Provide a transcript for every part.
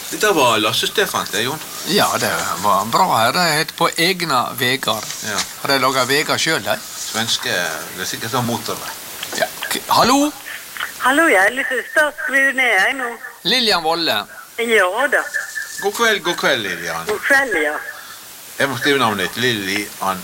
Dette var Lasse Stefan, det, Jon. Ja, det var bra her. Det heter På egna vegar. Ja. Har de laget vegar selv, de? Svenske, det er sikkert sånn motorvei. Ja. Hallo? Hallo, jeg er litt skru ned jeg nå. Lilian Volle. Ja da. God kveld, Lilian. God kveld, ja. Jeg må skrive navnet ditt. Lilian.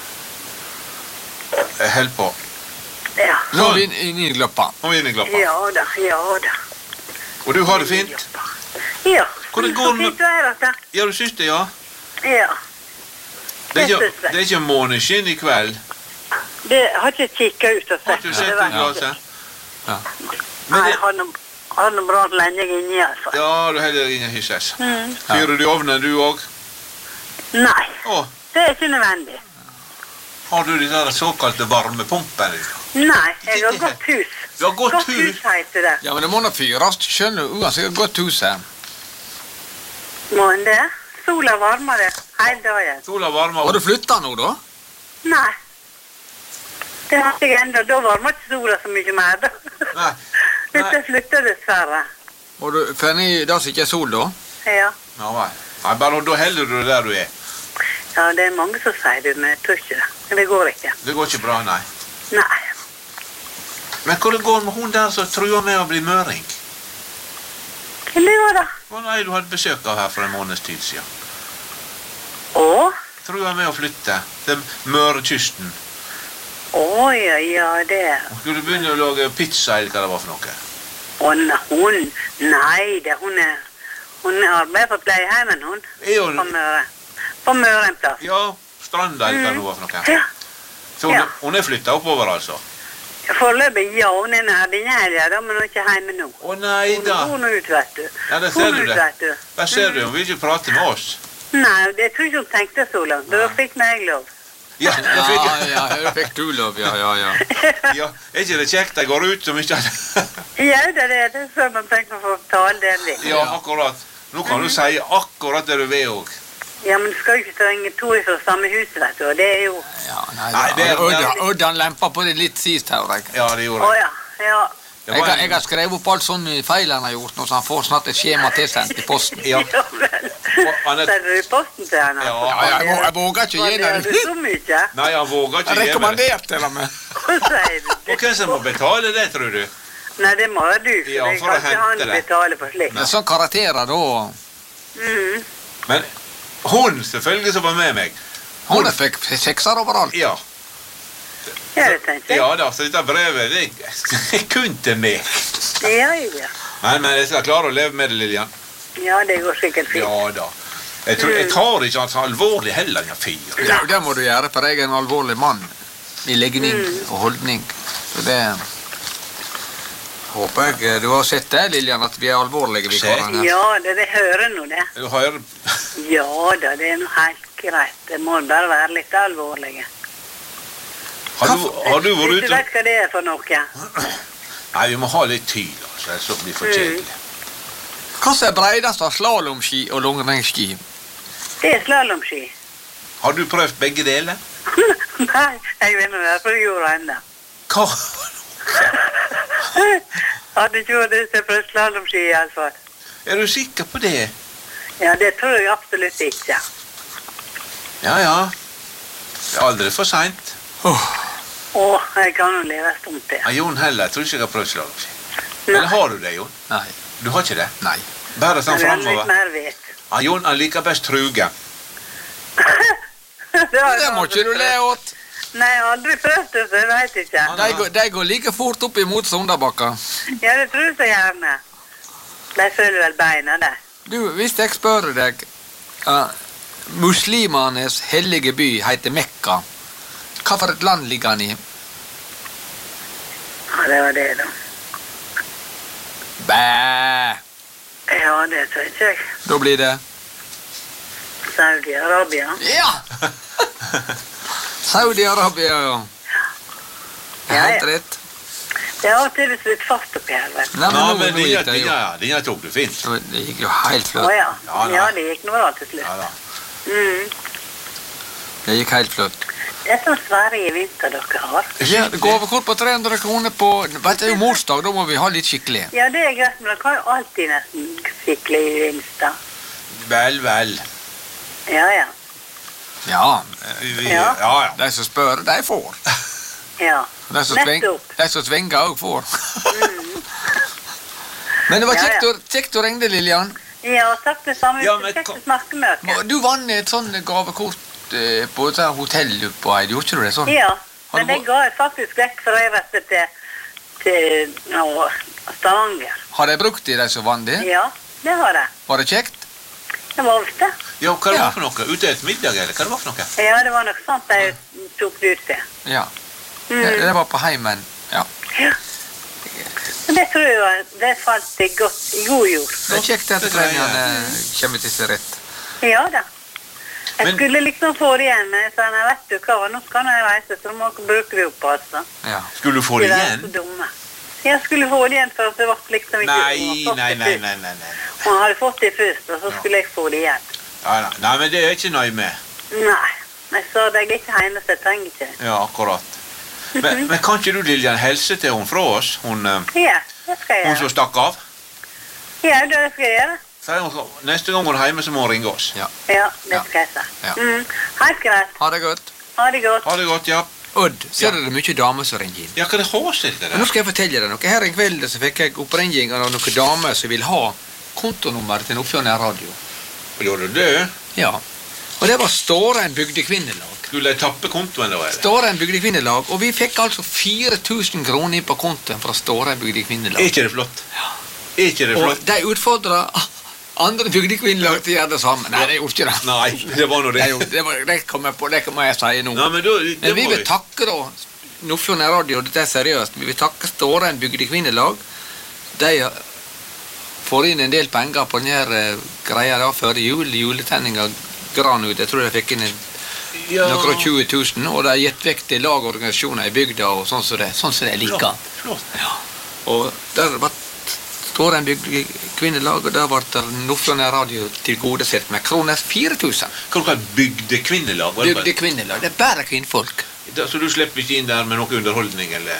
Jeg held på. Ja. Nå er vi inne i gløppa. Nå er vi inne i glappa. Ja da, ja da. Og du har det fint? Ja. Hvordan går det med... fint vær, altså. Ja, du synes det, ja? Ja. Det er ikke måneskinn i kveld. Det har ikke kikket ut og Har sett. du sett i glaset? Ja. Nei, jeg har noe bra lenge inni, altså. Ja, du heller ingen hysses. Fyrer du i ovnen, du også? Nei, Åh, det er ikke nødvendig. har du de der såkalte varmepumpen? Nei, jeg har gått hus. Du har gått hus? hus heter det. Ja, men det må da fyres. Skjønner du, uansett godt hus her. Må en det? Sola varmer det hele dagen. Sola varmer Har du opp. flyttet nå, da? Nei. Det har jeg enda. Da varmer ikke sola så mye mer, da. Nei. Dette flytter dessverre. Og du finner det som ikke er sol, da? Ja. Ja, vel. Nei, bare da heller du det der du er. Ja, det er mange som sier det, men jeg tror ikke det. Det går ikke. Det går ikke bra, nei. Nei. Men hvordan går det med hun der som truer med å bli møring? Hvem det var da? Hva nei, du hadde besøk av her for en måneds tid siden. Å? Truer med å flytte til Mørekysten. Å, ja, det. Skulle du begynne å lage pizza eller hva det var for noe? Hun? Nei, det hun arbeider på pleieheimen, hun. Er hun... På Møre. På Møre en plass. Ja, Stranda eller hva det var for noe. Ja. Så hun er flyttet oppover, altså? Foreløpig, ja, hun er nær din helg, da, men hun er ikke hjemme nå. Å nei da. Hun er ut, vet du. Ja, det ser Hun du ut, det. vet du. Der ser du, hun vil ikke prate med oss. Nei, det tror ikke hun tenkte så langt. Da fikk meg lov. Ja, det fikk jeg. Ja, her fikk du lov, ja. Ja, er ikke det kjekt jeg går ut som ikke... Ja, det er det sånn man tenker å få tale den litt. Ja, akkurat. Nå kan du si akkurat det du vil også. Ja, men du skal jo ikke trenge to i samme hus, vet du, og det er jo... Ja, nei, Nei, det er- Oddan lemper på det litt sist her, jeg. Ja, det Å gjorde jeg. ja, ja. Det var Jeg har skrevet opp alt sånne feil han har gjort, nå, så han får snart et skjema tilsendt i posten. Ja. Ja vel. Anette- Sender du i posten til henne? Ja, jeg våger ikke gi Var det det. så mye? Nei, han våger ikke Jeg gi meg det. rekommendert til ham med. Hva sier du? Og hvem som må betale det, tror du? Nei, det må du. Ja, det for å kan ikke han hente det. betale for slikt. Det er sånn karakterer da. Mhm. Men hun selvfølgelig som var med meg. Hun fikk sekser overalt. Ja, Ja, det tenkte jeg. ja da, så dette brevet, det er kun til meg. Ja, ja. Men jeg skal klare å leve med det, Lilian. Ja, det går sikkert fint. Ja da. Jeg tar ikke han så alvorlig heller, den fyr. Ja, det må du gjøre, for jeg er en alvorlig mann i legning og holdning. Så det håper jeg du har sett det, Lilian, at vi er alvorlige vi karene her. Ja, det hører nå det. Du hører... Ja da, det er noe helt greit. Det må bare være litt alvorlige. Har du vært Du ute? vet hva det er for noe? Nei, vi må ha litt tid, altså, så blir for kjedelig. Hva er breidest av slalomski og langrennsski? Det er slalomski. Har du prøvd begge deler? Nei, jeg vet ikke derfor jeg gjorde enda. Hva? Hadde ikke vært det til å prøve slalomski i alle fall. Er du sikker på det? Ja, det tror jeg absolutt ikke. Ja, ja. Det er aldri for sent. Jeg kan jo leve en stund til. Ja, Jon heller, jeg tror ikke jeg har prøvd slalomski. Nei. Eller har du det, Jon? Nei. Du har ikke det? Nei. Bare sånn Men jeg har litt fremover. mer vet. Ja, Jon, han liker best truge. Det må ikke du le åt. Nei, jeg har aldri prøvd det, så jeg vet ikke. De går like fort opp imot Sondabakka. Ja, det tror jeg så gjerne. De følger vel beina der. Du, hvis jeg spør deg, muslimanes hellige by heter Mekka. Hva for et land ligger han i? Ja, det var det da. Bæ! Ja, det tror ikke jeg. Da blir det... Saudi-Arabia. Ja! Saudi-Arabia, ja. Ja, Helt ja. rett. Det har tydeligvis litt fast oppi her, vet du. Nei, Ja, nå men gikk det jo. denne tok du fint. Det gikk jo helt Å flott. ja. Ja, nei. Ja, det gikk noe bra til slutt. Ja da. Mm. Det gikk helt flott. Det er sånn Sverige i vinter dere har. Ja, det går over kort på 300 kroner på... Vet du, det er jo morsdag, da må vi ha litt skikkelig. Ja, det er greit, men dere har jo alltid nesten skikkelig i vinter. Vel, vel. Ja, ja. Ja, Ja. Ja. de som spør, de får. Ja. De som Nettopp. de som tvinger også får. Men det var Ja, ja. kjekt du ringte, Lilian. Ja, takk det samme. Ja, Ja, men kjekt å snakke med dere. Du vant et sånn gavekort på et hotell på Eid, gjorde ikke du det sånn? Ja, Har men du det ga jeg faktisk vekk for jeg reiste til Stavanger. Har de brukt de som vant det? Ja, det har jeg. Var det kjekt? Det var visst det. Ja, hva det Ja. var for noe? Ute et middag, eller hva det var for noe? Ja, det var nok sant jeg tok det ut til. Ja. Det var på heimen. Ja. Ja. Men det tror jeg det falt i god jord. Det er kjekt at trenerne kommer til sin rett. Ja da. Jeg Men- skulle liksom få det igjen, men jeg sa, nei, vet du hva, nå skal jeg reise, så må dere bruke det opp, altså. Ja. Skulle du få det De er igjen? så dumme. Jeg skulle få det igjen, for det var liksom ikke... Nei, hun har fått nei, det nei, først. nei, nei, nei. Hun hadde fått det først, og så skulle jeg få det igjen. Ja, nei, men det er jeg ikke nøye med. Nei, jeg sa det, jeg er ikke hjemme, så jeg trenger ikke det. Ja, akkurat. Men kan ikke du, Lilian, helse til hun fra oss? Hun Ja, det skal jeg som gjøre. stakk av? Ja, det skal jeg gjøre. Neste gang hun er hjemme, så må hun ringe oss. Ja, det Ja. skal jeg si. Ja. Helt greit. Ha det godt. Ha det godt. Ha det godt, ja. Odd, ser du det er mye damer som ringer inn? Ja, hva det har seg det Nå der? skal jeg fortelle deg noe. Her en kveld så fikk jeg oppringing av noen damer som vil ha kontonummer til Nordfjord nærradio. Gjorde du det? Ja. Og det var Stårein bygdekvinnelag. Skulle jeg tappe kontoen da, eller? Stårein bygdekvinnelag, og vi fikk altså 4000 kroner inn på kontoen fra Stårein bygdekvinnelag. Er ikke det flott? Er ikke det Og flott? de utfordra andre bygdekvinnelag til å gjøre det samme. Nei, de gjorde ikke det. Nei, det var nå det. Det kom jeg på, det må jeg si nå. Nei, men da, det Men vi må vil vi. takke da Nordfjord nærradio, dette er seriøst. Vi vil takke Stårein bygdekvinnelag. De får inn en del penger på denne greia da før juletenninga gran ut. Jeg tror de fikk inn Ja. noen 20 000, og de har gitt vekk til lag og organisasjoner i bygda og sånn som det liker. Flott, flott. Og der var Stårein bygdekvinnelag, og der ble Nordfjord nærradio tilgodesett med kroner 4000. Hva dere bygdekvinnelag? var det bare? Bygdekvinnelag, det er bare kvinnfolk. Så du slipper ikke inn der med noe underholdning, eller?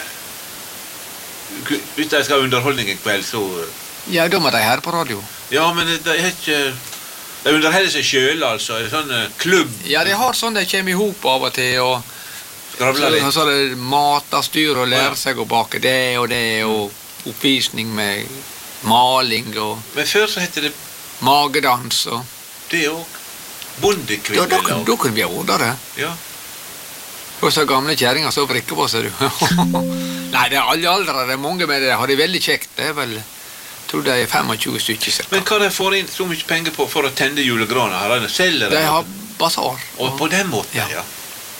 Hvis de skal ha underholdning en kveld, så... Ja, da må de høre på radio. Ja, men de er ikke... De underholder seg selv, altså. En sånn klubb. Ja, de har sånn de kommer ihop av og til, og Skravler litt. så er det matastyr og lære seg å bake det, og oppvisning med maling og Men før så heter det magedans og... det òg. Ja, Bondekvinnelag. da kunne vi ha ordnet det. Ja. Og så gamle kjerringer så vrikker på seg, du. Nei, det er alle aldre, det er mange med det. Har de veldig kjekt. Det er vel, jeg tror det er 25 stykker cirka. Men hva de får inn så mye penger på for å tenne julegrana? Har de selger De har basar. Og på den måten, Ja. ja.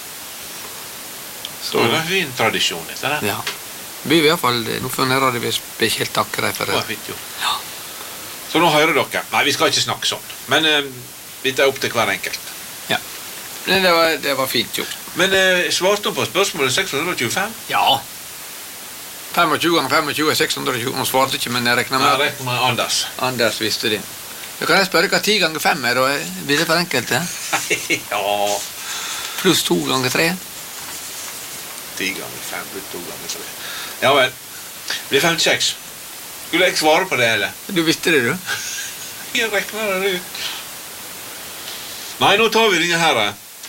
Så, Så det er en fin tradisjon, dette der. ja. Vi vil i hvert fall, nå får nærmere vi spesielt takke deg for Det var det. fint gjort. Ja. Så nå hører dere. Nei, vi skal ikke snakke sånn. Men dette er opp til hver enkelt. Men det var fint gjort. Men svarte hun på spørsmålet 625? Ja. 25 ganger 25 er 620. Hun svarte ikke, men jeg regner Nei, med rekk med Anders. Anders visste det. Da kan jeg spørre hva 10 ganger 5 er, da blir det for enkelt, ja? Ja, Pluss 2 ganger 3. 10 ganger 5 pluss 2 ganger 3. Ja vel. Det blir 56. Skulle jeg svare på det, eller? Du visste det, du? Jeg rekner det ut. Nei, nå tar vi denne her.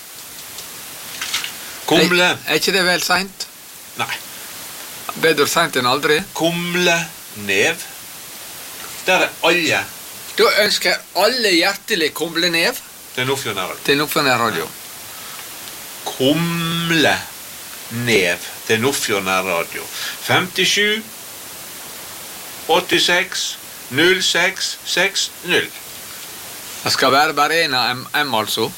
Kumle. Er ikke det vel seint? Nei. Bedre seint enn aldri. Kumlenev. Der er alle Da ønsker jeg alle hjertelig kumlenev til Nordfjord nærradio. til Nordfjord nærradio. Kumlenev til Nordfjord nærradio. 57 86 06 60. Det skal være bare en av M, altså.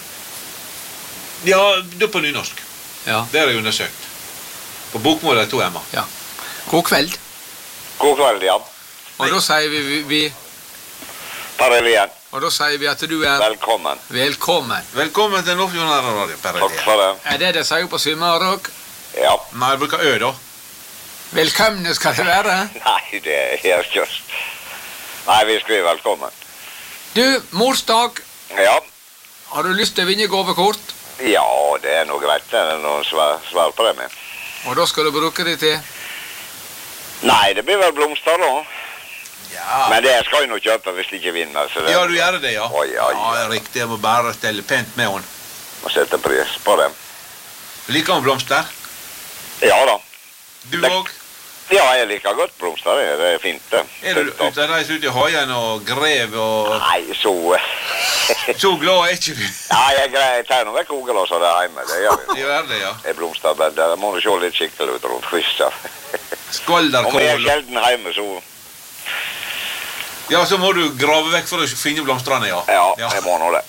Ja, det er på nynorsk. Ja. Det er jeg undersøkt. På bokmål er det 2 M-er. Ja. God kveld. God kveld, ja. Og da sier vi Parelien, Og da sier vi at du er velkommen. velkommen. Velkommen til Nordfjord nærradio. Takk for det. Er det det sier på Sunnmøre òg? Ja. Nei, jeg bruker Ø, da. Velkomne skal det være. Nei, det er helt just. Nei, vi skriver velkommen. Du, morsdag. Ja, Har du lyst til å vinne gavekort? Ja, det noe greit. Det noe svær premie. Og da skal du bruke det til? Nei, det blir vel blomster da. Ja. Men det skal jeg nå kjøpe hvis jeg ikke vinner. Så det... Ja, du gjør det, ja. Å, ja. Ja, riktig. Jeg må bare stelle pent med henne. Må sette pris på det. Liker hun blomster? Ja da. Du Det- òg? Ja, jeg liker godt blomster. Det fint det. Er du ute av de som ute i haien og grev og Nei, så... så glad er ikke du? Ja, jeg tar noe vekk ugelåser der hjemme. Det gjør vi. Du gjør det, ja. Det er blomsterbed. Der må du se litt skikkelig ut rundt frister. Om jeg er Skalderkål. sjelden hjemme, så... Ja, så må du grave vekk for å finne blomstrene, ja. Ja, jeg må nå det.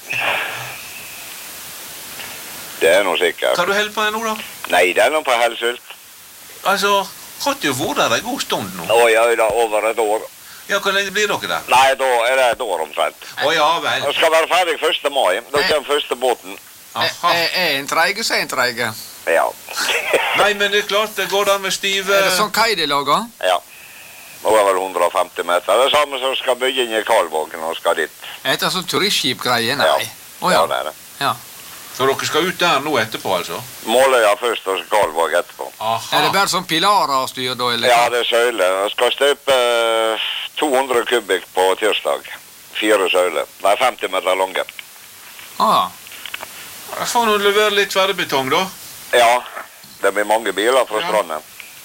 Det er noe sikkert. Hva du holder på med nå, da? Nei, det er noe på helsult. Altså, har ikke vært der en god stund nå? Å ja, da, over et år. Ja, hvor lenge blir dere der? Nei, da er det et år omtrent. Å ja vel. Jeg skal være ferdig 1. mai. Da kommer første båten. Aha. Er en treige, så er en treige. Ja. Nei, men det er klart, det går der med stive... Er det sånn kai de lager? Ja. Nå er vel 150 meter. Det er samme som skal bygge inn i Karlvågen og skal dit. Er det sånn turistskip-greie? Nei. Ja. Å ja. Ja, det er det. Ja. Så dere skal ut der nå etterpå, altså? Måløya først og så Karlvåg etterpå. Aha. Er det bare sånn pilarer og styr da, eller? Ja, det er søyler. Jeg skal støpe 200 kubikk på tirsdag. 4 søyler. Det er 50 meter lange. Ah, Jeg får nå levere litt tverrbetong, da. Ja, det blir mange biler fra Ja. stranden.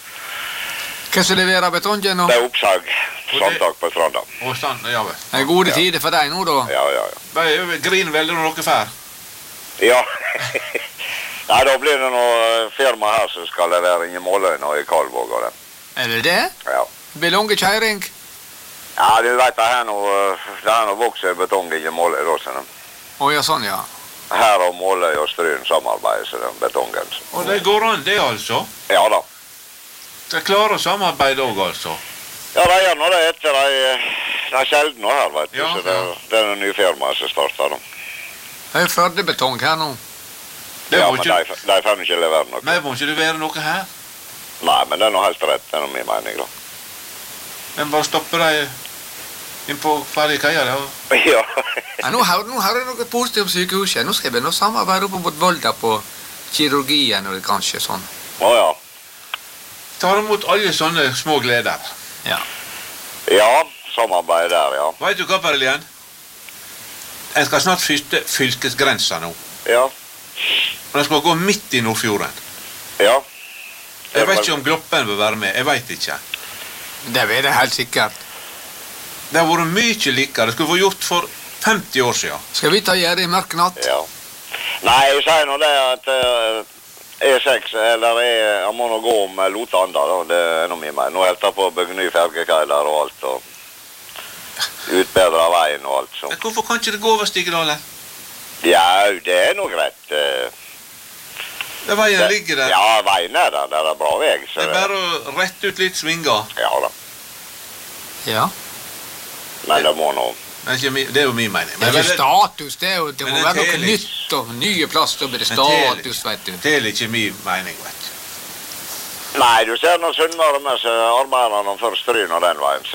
hva som leverer betongen nå? Det er oppsag. Sandtak på stranda. Og sånn, ja vel. Det er gode tider for deg nå, da. Ja, ja, ja. Bare grin veldig når dere fer. Ja. Nei, da blir det noe firma her som skal levere inn i Måløyna og i Karlvåg og det. Er det det? Ja. Blir lange kjøring? Ja, du vet, det er noe vokser betong inn i Måløy da, sånn. Å ja, sånn, ja. Her og Måløy og Stryn samarbeider, så den betongen. Og det går an, det altså. Ja da. Det klarer å samarbeide òg, altså. Ja, det er nå det etter de sjelden nå her, vet du. Ja, Så det er en ny firma som starter da. Det er Førdebetong her nå. Det Ja, må men ikke, de får ikke levere noe. men må ikke det være noe her? Nei, men det er noe helt rett, det er noe min mening da. Men bare stoppe deg inn på ferdig kaia, da. Ja. Ja, nå har jeg noe positivt om sykehuset. Nå skal jeg begynne å samarbeide oppe mot Volda på kirurgien og det kanskje sånn. Å ja. Tar imot alle sånne små gleder. Ja. Ja, samarbeid der, ja. Vet du hva, Perlien? Jeg skal snart fyste fylkesgrensa nå. Ja. Og jeg skal gå midt i Nordfjorden. Ja. Jeg vet ikke om Gloppen vil være med. Jeg vet ikke. Det vet jeg helt sikkert. Det har vært mye likere. Det skulle vært gjort for 50 år siden. Skal vi ta gjerde i mørk natt? Ja. Nei, jeg sier nå det at E6, eller jeg må nå gå om Lotanda, da. Det er noe mye mer. Nå helt jeg på å bygge ny fergekaj der og alt, og utbedre veien og alt sånt. Men hvorfor kan ikke det gå over Stigedalen? Ja, det er noe greit. Det veien ligger der. Ja, veien er der. Det er bra vei. Så Det er bare å rette ut litt svinger. Ja da. Ja. Men det må nå... Det er jo min mening. Det er ikke status, det må Men det være noe teller ikke. nytt og nye plass, da blir det Men teller status, vet du. Det er ikke min mening, vet du. Nei, du ser nå Sunnmøre med seg arbeiderne for Stryn og den veien,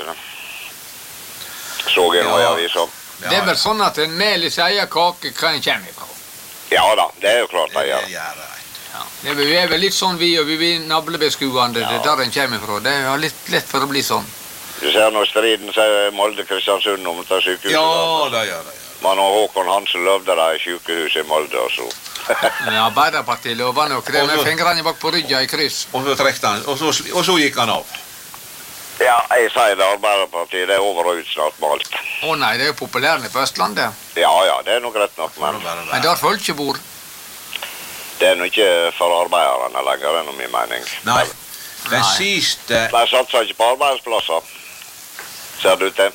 så jeg nå i Ja. avisen. Det er vel sånn at en mel i seg kake hva en kommer ifra. Ja da, det er jo klart Det det gjør. gjør det, vet du. Ja. Det er vel litt sånn vi er navlebeskuende, det er der en kommer ifra. Det er litt lett for å bli sånn. Du ser nå striden sier Molde-Kristiansund om til sykehuset. Ja, det gjør det. Man og Håkon Hansen løvde det i sykehuset i Molde, og så... Men Arbeiderpartiet lover noe, det med fingrene bak på ryggen i kryss. Og så trekte han, og så gikk han av. Ja, jeg sier det, Arbeiderpartiet, det er over og ut snart med alt. Å nei, det er jo populært på Østlandet. Ja, ja, det er nok rett nok, men Men der folk ikke bor. det er nok ikke for arbeiderne lenger, det er noe min mening. Nei. Den Nei. siste... De satser ikke på arbeidsplasser. Ser du til?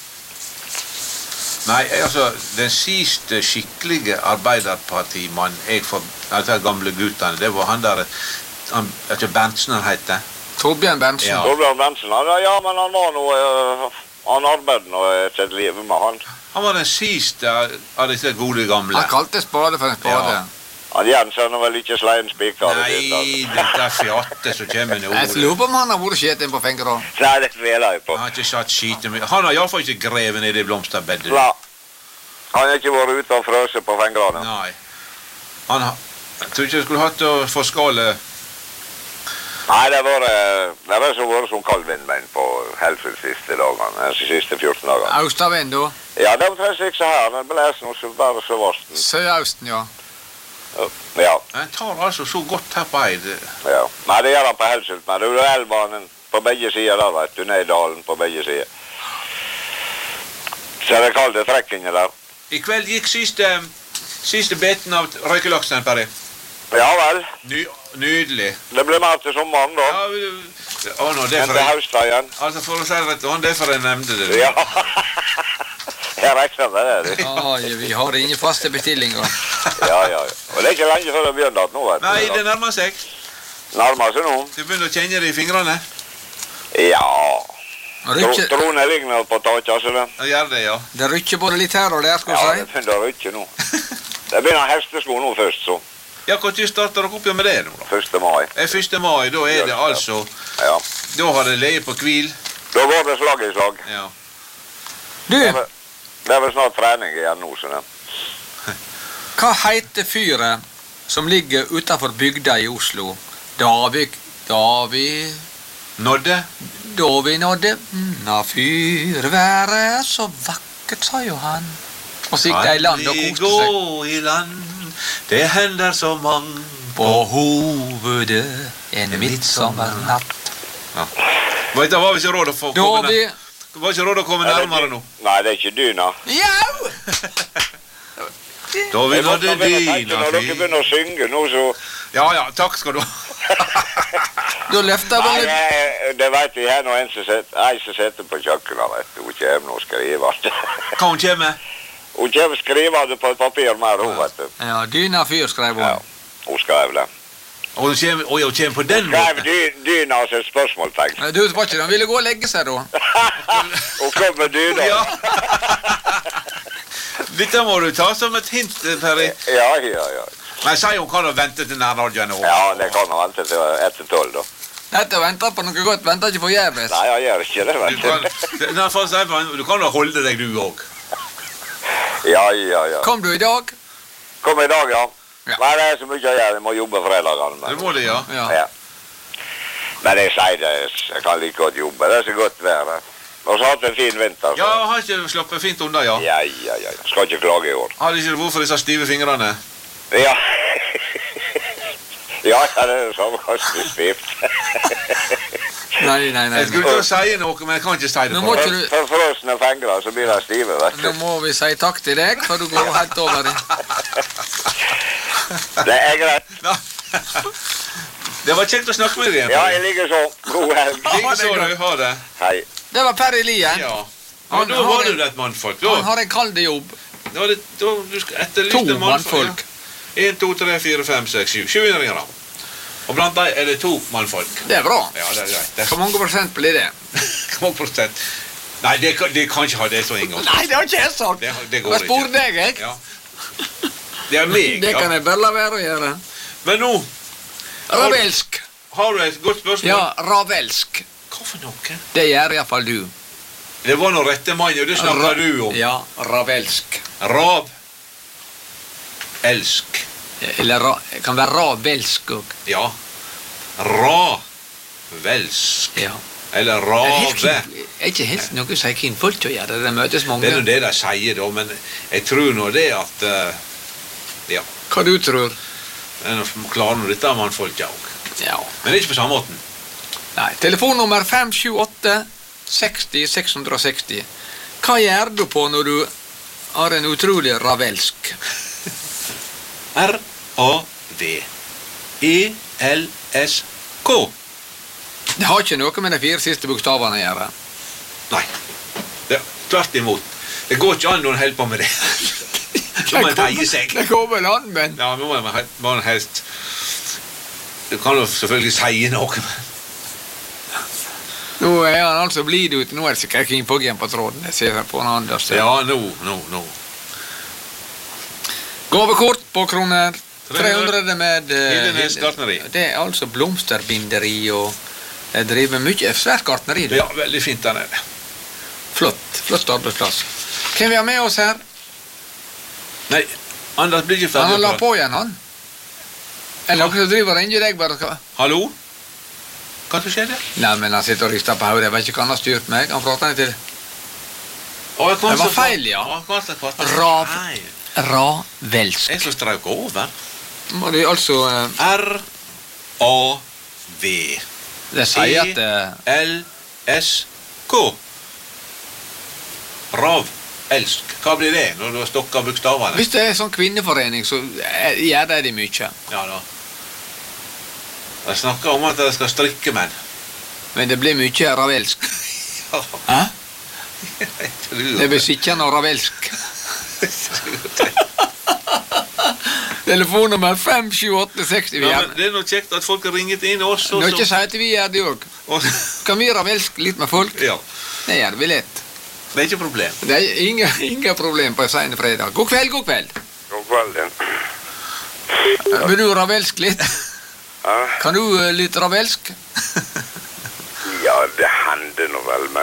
Nei, altså, den siste skikkelige arbeiderpartimann jeg for... Altså, gamle guttene, det var han der... Han, vet du, Berntsen han heter? Torbjørn Berntsen. Ja. Torbjørn Bensen, ja, men han var noe... Han arbeidet nå et liv med han. Han var den siste av disse gode gamle. Han kalte spade for en spade. Ja. Han Jensen er vel ikke slein spiker. Nei, dette er fjatte som kommer med Jeg ordet. lurer på om han har vært skjeten på fingrene. Nei, det tviler jeg på. Han har ikke satt skiten med... Han har i hvert fall ikke grevet ned i blomsterbedet. Nei. Han har ikke vært ute og frøset på fingrene. Nei. Jeg tror ikke du skulle hatt å få skale. Nei, det har så vært som kald vindmenn på Helsfjord siste dagene, de siste 14 dagene. Austavind, da? Ja, det var tress ikke så her, den belæser noe så bare så varsten. Sørausten, ja. Ja. Den tar altså så godt her på Eid. Ja. Nei, det gjør han på Helsfjord, men det er elbanen på begge sider der, vet du, ned i dalen på begge sider. Så er det kalde trekkingen der. I kveld gikk siste beten av røykelaksen, Perry. Ja vel. Nydelig. Det blir mer til sommeren da. Ja, nå, det Men til høstdagen. Altså, for å si rett, det er derfor jeg nevnte det. Ja. Jeg regner med det, du. Oi, vi har ingen faste bestillinger. Ja. Og det er ikke lenge før det begynner at nå, vet du. Nei, det nærmer seg. Nærmer seg nå. Du begynner å kjenne det i fingrene. Ja. Rykker, Trone ligner på taket, altså det. Ja, gjør det, ja. det rykker både litt her og der, skal Ja, du det si. begynner å rykke nå. Det begynner hestesko nå først, så. Ja, når starter dere opp med det nå, da? 1. mai. 1. mai, da er det altså... Ja. Da har det leie på hvil. Da går det slag i slag. Ja. Du, Det er vel snart trening igjen nå, sånn det. hva heter fyret som ligger utenfor bygda i Oslo? Da vi nådde na fyrværet så vakkert, sa jo han. Og så gikk de i land og koste seg. Gå i land, det hender så mange. På hovedet en midtsommernatt. Ja. Vet du, var vi ikke råd å få komme nærmere nå? Nei, det er ikke dyna. Jau! Da vi nådde dyna Når dere begynner å synge nå, så... Ja, takk skal du ha. Da løfter Nei, vi... det vet jeg her nå en som sitter på kjøkkenet, vet du. Hun kommer nå og skriver. Hva hun kommer? Hun kommer og skriver det på et papir mer, hun, vet du. Ja, dyna fyr, skrev hun. Ja, hun skrev det. Og hun kommer på den Hun skrev måten? dyna og så et spørsmålstegn. Du, var ikke han ville gå og legge seg da? Hun kom med dyna. Ja. Dette må du ta som et hint, Perry. Ja. Men sier hun kan vente til nærradioen. Ja, det kan hun vente til etter 12, da. Dette venter på noe godt, venter ikke for jævles. Nei, jeg gjør ikke det, vet du. Du kan da holde deg, du òg. Ja. Kom du i dag? Kom i dag, ja. Ja. Nei, det er så mye å gjøre. Jeg må jobbe fredagene. Det må det, ja. Ja. Men jeg sier det, jeg kan like godt jobbe. Det er så godt vær. Og så har hatt en fin vinter. Ja, har ikke slappet fint unna, ja. Ja. Skal ikke klage i år. Har ikke hvorfor disse stive fingrene? Ja. Ja, det er så ganske stivt. Nei. Jeg skulle til å si noe, men jeg kan ikke si det. Nå må ikke du... For frosne fingre, så blir det stive, vet Nå du. må vi si takk til deg, for du går helt over det. Det er greit. Det var kjekt å snakke med deg igjen. Ja, jeg ligger så. God helg. Like så du, ha det. Hei. Det var Perry Lien. Ja. Ja, da var du et mannfolk. Han har en kald jobb. Du skal etterlyse To mannfolk. 1, 2, 3, 4, 5, 6, 7. 7 innringere. Og blant dem er det 2 mannfolk. Det er bra. Ja, det er greit. Hvor mange prosent blir det? Hvor mange prosent? Nei, det kan ikke ha det så engang. Nei, det har ikke jeg sagt. Det går Jeg spør ikke. deg, jeg. Ja. Det er meg, Det kan ja. jeg bare la være å gjøre. Men nå Ravelsk. har du et godt spørsmål. Ja, ravelsk. Hva for noe? Det gjør i hvert fall du. Det var noe rette mann, og det snakker du om. Ja, ravelsk. Rav. Elsk. Eller kan være ravelsk òg. Ja. Ravelsk. Ja. Eller Det er rave. ikke helt noe som kvinnfolk å gjøre. Det møtes mange. Det er nå det de sier, da, men jeg tror nå det at ja. Hva du tror? Klarer nå dette mannfolk òg. Ja. Men det er ikke på samme måten. Nei. Telefonnummer 578 60 660. Hva gjør du på når du har en utrolig ravelsk? R-A-V-E-L-S-K. Det har ikke noe med de 4 siste bokstavene å gjøre. Nei. Det er tvert imot. Det går ikke an når en holder på med det. Så må en teie seg. Det går vel an, men... Ja, nå må man helst... Du kan jo selvfølgelig si noe, men... Nå er han altså blid ute. Nå er det sikkert King Poggen på tråden. Jeg ser på en annen sted. Ja, nå. Gavekort på kroner 300 med Hildenes gartneri. Det er altså blomsterbinderi og jeg driver mye svært gartneri. Ja, veldig fint der nede. Flott arbeidsplass. Hvem vi har med oss her? Nei, Anders blir ikke ferdig. Han la på igjen, han. Er det noen som driver og ringer deg bare? Hallo? Hva som skjedde? Nei, men han sitter og rister på hodet. Jeg vet ikke hva han har styrt meg. Han prater til. Det var feil, ja. Ravelsk. Jeg som strøk over. Må det altså... R-A-V. Det sier at... E-L-S-K. Ravelsk. Hva blir det når du har stokket bokstavene? Hvis det er sånn kvinneforening, så gjør det mye. Ja da. Jeg snakker om at jeg skal strikke menn. Men det blir mye ravelsk. Hæ? Det blir sikkert noe ravelsk. Telefonnummer 57860. Ja, men det er noe kjekt at folk har ringet inn også. Nå ikke si at vi gjør det også. Kan vi ravelsk litt med folk? Ja. Det gjør vi lett. Det er ikke problem. Det er ingen problem på en sen fredag. God kveld, god kveld. God kveld, ja. Vil du ravelsk litt? Ja. Kan du litt ravelsk? Ja, det hender nå vel, men...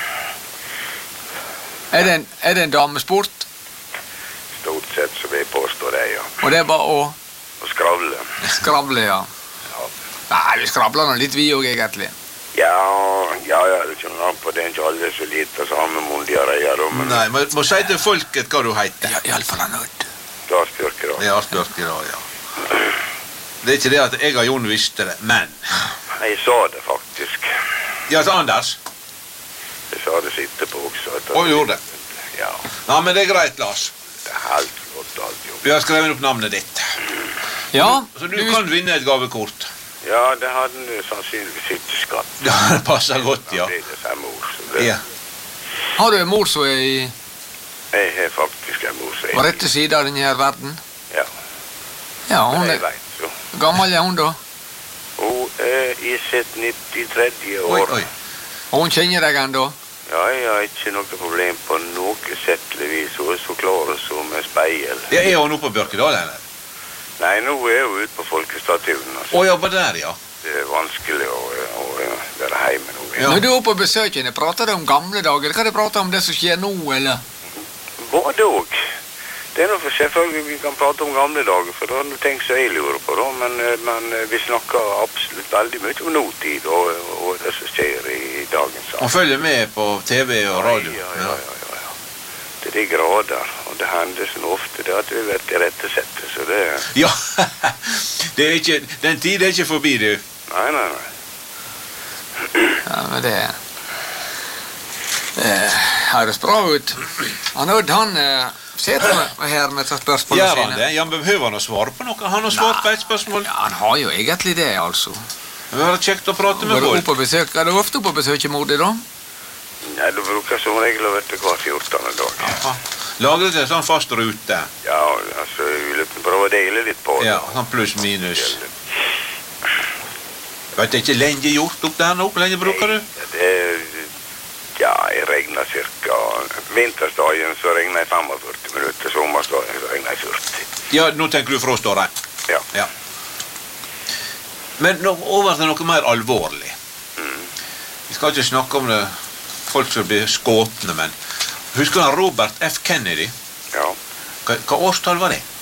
Er det en damesport? Stort sett så vil jeg påstå det, ja. Og det er bare å... Og skravle. Skravle, ja. Ja. Nei, vi skravler nå litt vi også, egentlig. Ja, det kommer an på det er ikke alle så lite samme mundige reier, men... Nei, må si til folket hva du heter. Ja, i alle fall han hørt. Lars Bjørkedal. Ja, Bjørkedal, ja. Det er ikke det at jeg og Jon visste det, men... Jeg sa det faktisk. Ja, til Anders. Jeg sa det sitte på også. Og gjorde det. Ja, Ja, men det er greit, Lars. det er helt flott alt jo. Vi har skrevet opp navnet ditt. Ja, Så du kan vinne et gavekort. Ja, det hadde du sannsynligvis ikke skatt. Ja, det passer godt, ja. Da blir det 5 år, så det... Ja. har du en mor som er i Jeg har faktisk en mor som på rette side av denne her verden? Ja, Ja, hun jeg er... vet så. Gammel er hun da? Hun er i sitt 93. år. Oi, oi. Og hun kjenner deg ennå? Ja, jeg har ikke noe problem på noe settelig vis. Hun er så klar som en speil. Ja, er hun oppe på Bjørkedal, eller? Nei, nå er hun ute på folkestatuen. Altså. Å, jobber der, ja. Det er vanskelig å være hjemme nå. Ja. Når du er oppe på besøk henne, prater du om gamle dager? Kan du prate om det som skjer nå, eller? Både og. Det er noe for selvfølgelig vi kan prate om gamle dager, for det er noe ting som jeg lurer på da, men vi snakker absolutt veldig mye om nåtid og det som skjer i dagens samfunn. Hun følger med på TV og radio. Ja. Til de grader, og det hender så ofte det at vi vet i rette settet, så det... Ja, det er ikke, den tid er ikke forbi, du. Nei. Ja, men det høres bra ut. Han sitter her med et spørsmål Gjør han det? Ja, men behøver han å svare på noe? Han har svart på et spørsmål. Ja, han har jo egentlig det, altså. Det var kjekt å prate med Er du folk. oppe på besøk? Er du ofte på besøk i mor di, da? Nei, du bruker som regel å vette hver 14. dag. Ja. Lager det en sånn fast rute. Ja, altså, vi løper prøve å dele litt på det. Ja, sånn pluss minus. Vet du ikke lenge gjort opp der nå? Hvor lenge bruker du? Ja, jeg regner cirka... Vintersdagen så regner jeg 45 minutter, sommersdagen så regner jeg 40. Ja, nå tenker du froståret. Ja. Ja. Men nå over til noe mer alvorlig. Vi skal ikke snakke om det, folk som blir skåtne, men... Husker du Robert F. Kennedy? Ja, Hva årstall var det?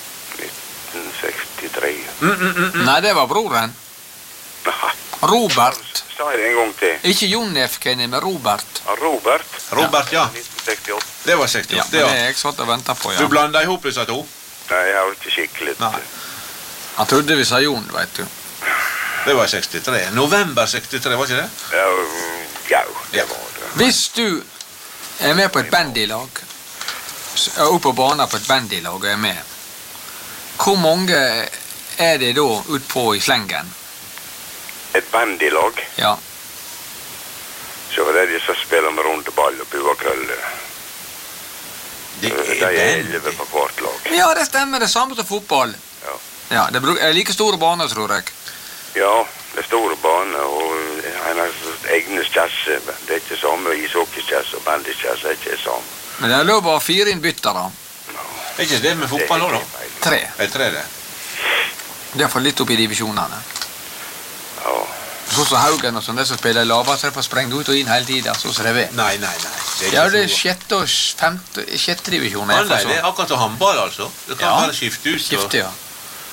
1963. Nei, det var broren. Nei, Robert. sa jeg det en gang til. Ikke Jon F. Kennedy, men Robert. Robert? Robert, ja. 1968. Det var 68. Ja, det men var. det er jeg satt og ventet på, Du ja. blander ihop disse to? Nei, jeg har ikke skikkelig. Nei. Han trodde vi sa Jon, vet du. Det var 63. November 63, var ikke det? Ja, det var det. Hvis du er med på et bandylag, er oppe på banen på et bandylag og er med, hvor mange er det da utpå i slengen? Et bandylag, Ja. så var det de som spiller med runde ball og buakrølle. Det De er er bandy. 11 på hvert lag. Ja, det stemmer, det samme som fotball. Ja. Ja, det er like store baner, tror jeg. Ja, det er store baner, og en har egne kjasse. Det er ikke samme ishockeykjasse og bandykjasse, er ikke samme. Men det er lov å ha 4 innbyttere. Er ikke det med fotball også, da? 3. Er 3 det? Det er for litt opp i divisjonene. Ja, Så som Haugen og sånn, det som spiller lavere, så er det for sprengt ut og inn hele tiden, så ser det ved. Nei. Det er Ja, ikke det er så... 6. og 5. 6. divisjon. Nei, det er akkurat som håndball, altså. Du kan Ja. bare skifte ut. Skifte, ja.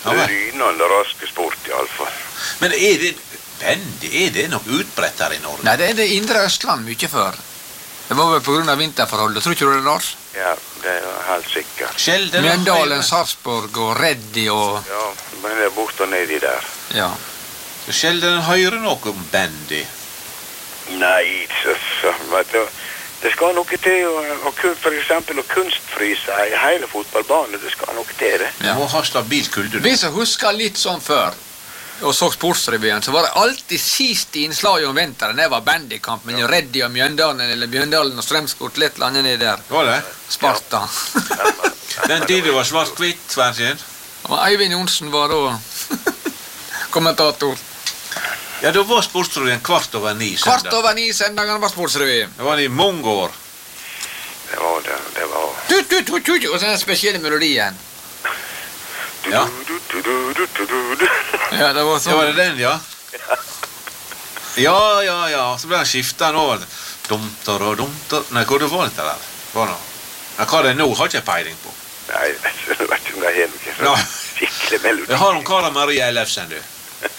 Ja, vel. Rynende raske sport, I alle fall. Men bandy, det noe utbredt her I Norge? Nei, det det indre Østland mye før. Det var vel på grunn av vinterforholdet, tror ikke du det, Lars? Ja, det helt sikkert. Skjelden og Mjøndalen, Høyre. Sarpsborg og Reddy og... Ja, men det bort og nedi der. Ja. Skjelden hører noe om bandy. Nei, så vet du, det skal noe til for eksempel å kunstfryse I hele fotballbanen, det skal noe til det. Du må ha stabilt kulde. Vi som husker litt sånn før, og så sportsrevyen, så var det alltid siste innslag om vinteren. Det var bandykamp mellom Reddy og Mjøndalen, eller Mjøndalen og Strømskort, litt landet ned der. Var det? Sparta. Den tiden var svart-hvitt, Svenskjen. Og Eivind Johnsen var da kommentator. Ja, da var sportsrevyen 8:15 søndag. 8:15 søndagene var sportsrevy. Det var I mange år. Det var det, det var... Tut, tut, tut, tut, og så den spesielle melodien. Ja. Ja, det var Ja, sånn. var det den, ja? Ja. Så ble han skiftet over. Dumter og dumter. Nei, hvor det var dette der? Var det? Ja, hva det nå har ikke jeg peiling på. Nei, jeg vet ikke om det noe Ja. sånn skikkelig melodi. Jeg har om Kara Maria Ellefsen, du.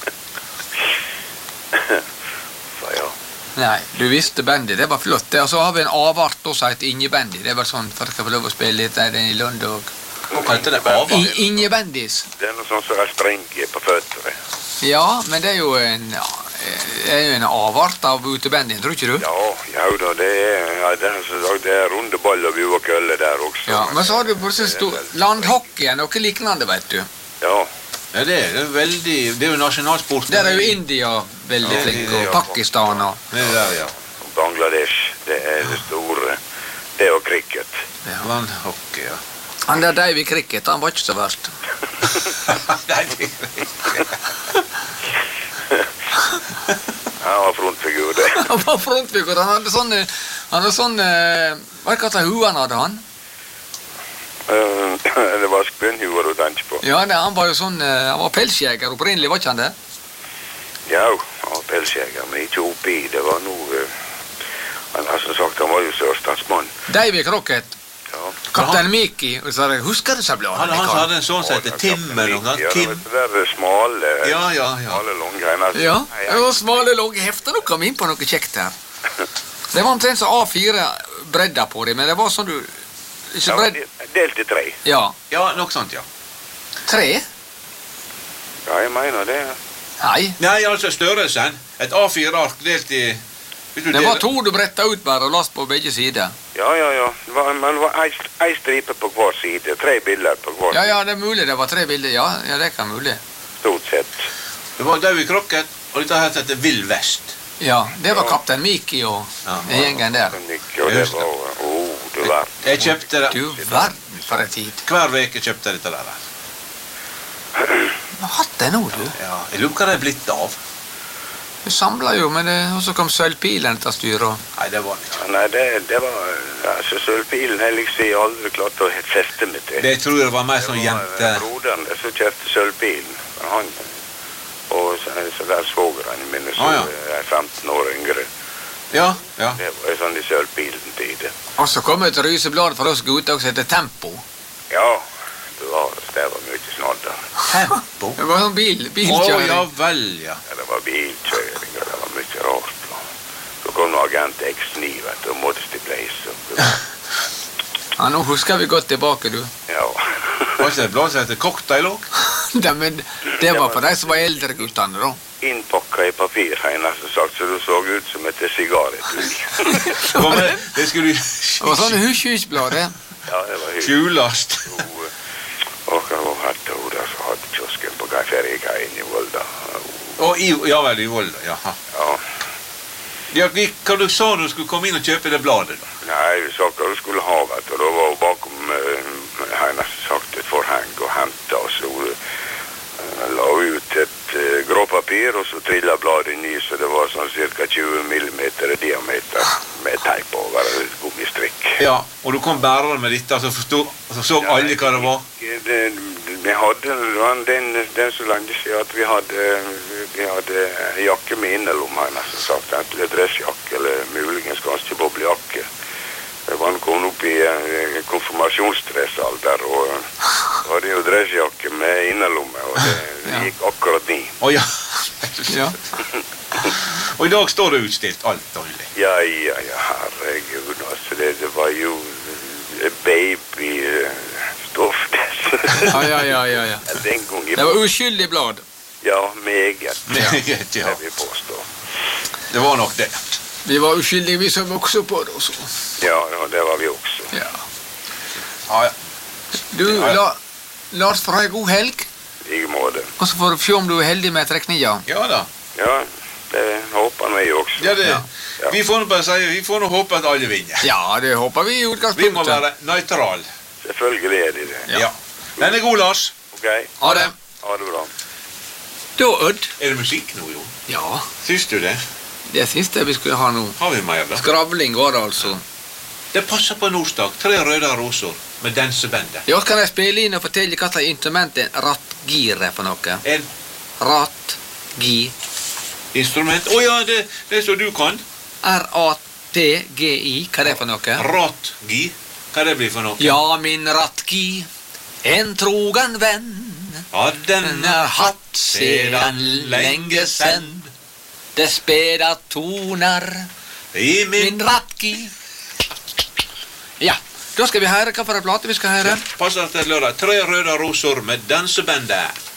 Så ja. Nei, du visste bandy, det var flott. Og så har vi en avart også, som heter Ingebandy. Det var sånn, for jeg skal få lov å spille litt der I Lund og... Hva kalte det avart? Ingebandys. Det noe sånn som string på føttene. Ja, men det jo en... Ja, det jo en avart av utebandyen, tror ikke du? Ja da, det det runde ball og buer kølle der også. Ja, men så har du plutselig landhockey, noe lignende, vet du. Ja, Ja, det er veldig... Det er jo nasjonalsport. Der jo India veldig Ja, flink, India, og Pakistan og... Det er der, ja. Bangladesh, det det store. Det og cricket. Landhockey, ja. Han der Davy Cricket, han var ikke så verst. Nei, det er ikke... Han var frontfigur, det. Han var frontfigur, han hadde sånne... Hva kalte huan hadde han? Det var skbønnhuer du tenkte på. Ja, han var jo sånn... Han var pelsjeger opprinnelig, var ikke han det? Ja, han var pelsjeger, men ikke oppi. Det var noe... Han har som sagt, han var jo sørstatsmann. Davy Crockett. Ja. Kaptein Mickey. Og så husker du seg Han hadde en sånn som heter Tim eller noe. Ja, Kim. det der smale... Ja. Smale langgreiner. Ja, det var smale låge hefter. Nå kom vi inn på noe kjekt her. Det var omtrent så A4 bredda på det, men det var sånn du... Ikke Ja, bredd... delt I 3. Ja. Ja, noe sånt, ja. 3? Ja, jeg mener det. Nei. Nei, altså størrelsen. Et A4-ark delt I... Det var 2 du bretta ut bare og last på begge sider. Ja. Men det var ei stripe på hver side. 3 bilder på hver Ja, det er mulig det var 3 bilder. Ja, det kan mulig. Stort sett. Det var Davy Crockett, og dette her heter Vill Vest. Ja, det var kaptein Mickey og den gjengen der. Og det var... du verden. Jeg kjøpte det. Du verden for en tid. Hver veke kjøpte jeg dette der. Hva hatt det nå, du? Ja, jeg lurer hva det er blitt av. Du samlet jo, men og så kom sølvpilen til styr og... Nei, det var det ikke. Ja, nei, det var... Altså, sølvpilen har liksom jeg aldri klart å feste meg til. Det tror jeg var mer sånn Det jente... var broderen som kjøpte sølvpilen. Han... Og så der svogeren mine som er 15 år yngre. Ja. Det var sånn I sølvpilen tid. Og så kom et ryseblad for oss gutter som heter Tempo. Ja, det var mye snadder. Tempo? Det var sånn bilkjøring. ja vel, ja. Ja, det var bilkjøring, og det var mye rart. Så kom noe agent X9, vet du, og Modesty Blaze. Ja, nå husker vi godt tilbake, du. Ja. Var ikke det et blad som heter Cocktail også? Men det var for de som var eldre guttene, da. Innpakket I papir, har jeg nesten sagt, så det så ut som et sigaretug. Det skulle Det var sånn husblad, det. Ja, det var hyggelig. skjulast. Og hva hadde hun der som hadde kiosken på Ferjekaien I Volda? Ja vel, I Volda, jaha. Ja. Ja, hva du sa du skulle komme inn og kjøpe det bladet da? Nei, vi sa hva du skulle ha, vet du. Da var hun bakom, har jeg nesten sagt, et forheng og hentet, og så la ut et gråpapir, og så trillet bladet inn I, så det var sånn cirka 20 millimeter I diameter med teip over et gummistrikk. Ja, og du kom bærere med dette, så så alle hva det var? Vi hadde den så lenge siden at vi hadde jakke med innelom, har jeg nesten sagt, enten en dressjakke eller muligens ganske boblejakke. Det var noen opp I konfirmasjonsdressalder, og hadde jo dressjakke med innerlomme, og det Ja. gikk akkurat ni. Å ja. Ja. Og i dag står det utstilt alt dårlig. Ja, herregud, altså, det var jo babystoff, Ja. Den gangen. Det var uskyldig blad. Ja, meget. Meget, ja. Det vil påstå. Det var nok det. Vi var uskyldige, vi som vokste på det også. Ja, det var vi også. Ja. Ja. Du, Lars, får ha en god helg, I like måte. og så får du se om du er heldig med trekninga. Ja da. Ja, det håper vi også. Ja, det, Ja. Vi får nå bare si, vi får nå håpe at alle vinner. Ja, det håper vi i Vi må utgangspunktet. være nøytral. Selvfølgelig de det. Ja. Den er god, Lars. Ok, Ha det. ha det bra. Da, Odd. Er det musikk nå, jo? Ja, Syns du det? det siste vi skulle ha nå. Har vi mer, da? Skravling var det altså. Det passer på en onsdag. 3 røde roser med dansebandet. Ja, kan jeg spille inn og fortelle hva slags instrument en rattgir er for noe? En Rattgi. instrument. Å ja, det som du kan. R-A-T-G-I. Hva er det for noe? Ratgi. Hva det blir for noe? Ja, min rattgi, en trogen venn. Ja, Den er hatt sedan lenge sen. Det speda toner, I min min rattgi. Ja, da skal vi høre hva for en plate vi skal høre. passer til lørdag. 3 røde roser med dansebandet.